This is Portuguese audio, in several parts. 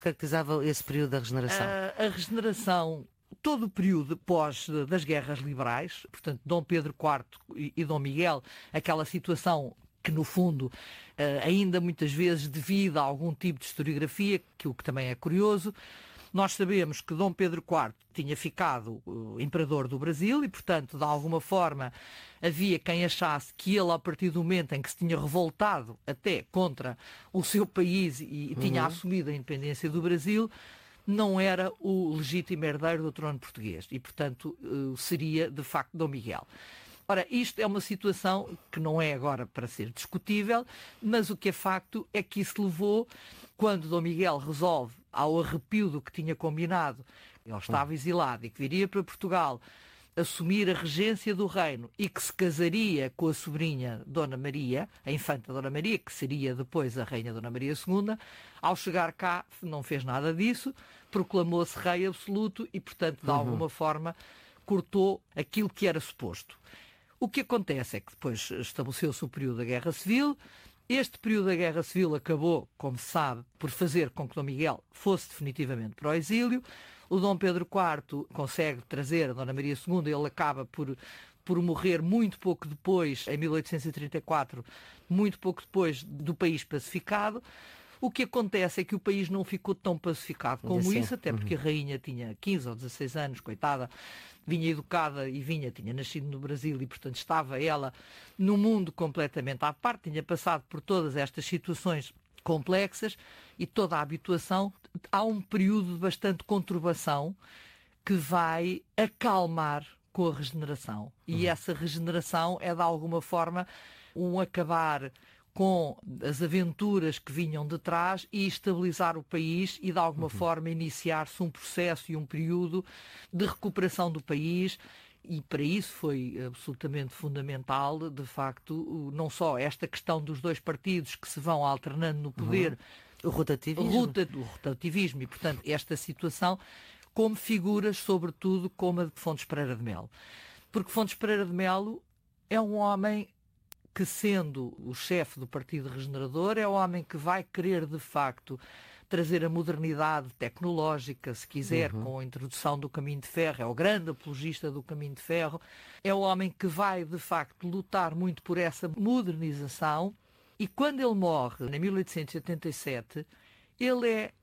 caracterizava esse período da regeneração? A regeneração, todo o período pós das guerras liberais, portanto, Dom Pedro IV e Dom Miguel, aquela situação que, no fundo, ainda muitas vezes devido a algum tipo de historiografia, que o que também é curioso, nós sabemos que Dom Pedro IV tinha ficado imperador do Brasil e, portanto, de alguma forma, havia quem achasse que ele, a partir do momento em que se tinha revoltado até contra o seu país e tinha assumido a independência do Brasil, não era o legítimo herdeiro do trono português e, portanto, seria, de facto, Dom Miguel. Ora, isto é uma situação que não é agora para ser discutível, mas o que é facto é que isso levou, quando Dom Miguel resolve, ao arrepio do que tinha combinado, ele estava exilado e que viria para Portugal assumir a regência do reino e que se casaria com a sobrinha Dona Maria, a infanta Dona Maria, que seria depois a rainha Dona Maria II, ao chegar cá não fez nada disso, proclamou-se rei absoluto e, portanto, de alguma forma, cortou aquilo que era suposto. O que acontece é que depois estabeleceu-se o período da Guerra Civil. Este período da Guerra Civil acabou, como se sabe, por fazer com que Dom Miguel fosse definitivamente para o exílio. O Dom Pedro IV consegue trazer a Dona Maria II, ele acaba por morrer muito pouco depois, em 1834, muito pouco depois do país pacificado. O que acontece é que o país não ficou tão pacificado como isso, até porque a rainha tinha 15 ou 16 anos, coitada, vinha educada e tinha nascido no Brasil e, portanto, estava ela no mundo completamente à parte, tinha passado por todas estas situações complexas e toda a habituação. Há um período de bastante conturbação que vai acalmar com a regeneração. E essa regeneração é, de alguma forma, um acabar com as aventuras que vinham de trás e estabilizar o país e, de alguma forma, iniciar-se um processo e um período de recuperação do país. E para isso foi absolutamente fundamental, de facto, não só esta questão dos dois partidos que se vão alternando no poder, o rotativismo. O rotativismo e, portanto, esta situação, como figuras, sobretudo, como a de Fontes Pereira de Melo. Porque Fontes Pereira de Melo é um homem que, sendo o chefe do Partido Regenerador, é o homem que vai querer, de facto, trazer a modernidade tecnológica, se quiser, com a introdução do caminho de ferro, é o grande apologista do caminho de ferro, é o homem que vai, de facto, lutar muito por essa modernização, e quando ele morre, em 1887, ele é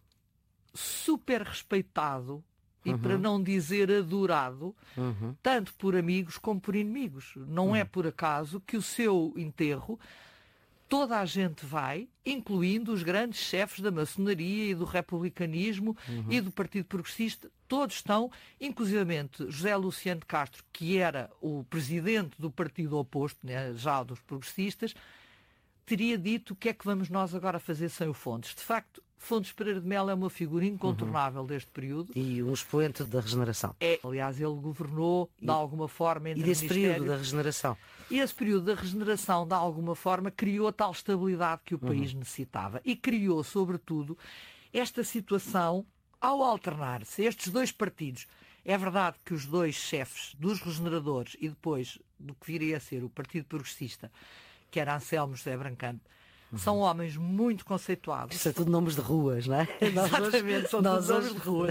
super respeitado, e para não dizer adorado, tanto por amigos como por inimigos. Não é por acaso que o seu enterro toda a gente vai, incluindo os grandes chefes da maçonaria e do republicanismo e do Partido Progressista, todos estão, inclusivamente José Luciano de Castro, que era o presidente do partido oposto, né, já dos progressistas, teria dito: o que é que vamos nós agora fazer sem o Fontes? De facto, Fontes Pereira de Melo é uma figura incontornável deste período. E um expoente da regeneração. Aliás, ele governou, de alguma forma, entre e desse período da regeneração. E esse período da regeneração, de alguma forma, criou a tal estabilidade que o país necessitava. E criou, sobretudo, esta situação, ao alternar-se estes dois partidos. É verdade que os dois chefes dos regeneradores e depois do que viria a ser o Partido Progressista, que era Anselmo José Brancante, são homens muito conceituados. Isso é tudo nomes de ruas, não é? Exatamente, são todos nomes de ruas.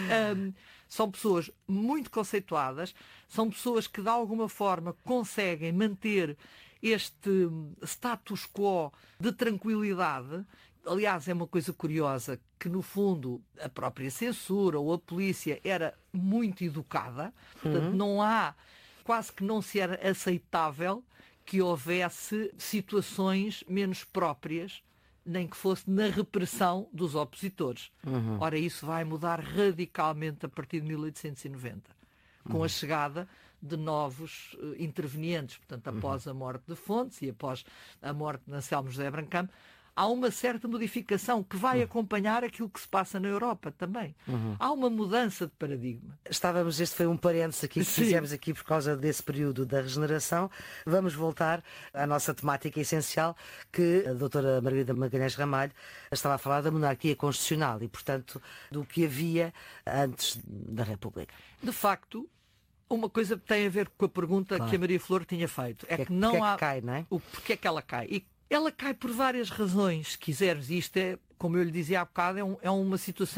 São pessoas muito conceituadas, são pessoas que, de alguma forma, conseguem manter este status quo de tranquilidade. Aliás, é uma coisa curiosa que, no fundo, a própria censura ou a polícia era muito educada. Portanto, quase que não se era aceitável que houvesse situações menos próprias, nem que fosse na repressão dos opositores. Ora, isso vai mudar radicalmente a partir de 1890, com a chegada de novos intervenientes. Portanto, após a morte de Fontes e após a morte de Anselmo José Brancamp, há uma certa modificação que vai acompanhar aquilo que se passa na Europa também. Há uma mudança de paradigma. Este foi um parênteses aqui que fizemos aqui por causa desse período da regeneração. Vamos voltar à nossa temática essencial, que a doutora Margarida Magalhães Ramalho estava a falar da monarquia constitucional e, portanto, do que havia antes da República. De facto, uma coisa que tem a ver com a pergunta que a Maria Flor tinha feito. É que não há... cai, não é? Porquê é que ela cai? E ela cai por várias razões, se quisermos. Isto como eu lhe dizia há bocado, é uma situação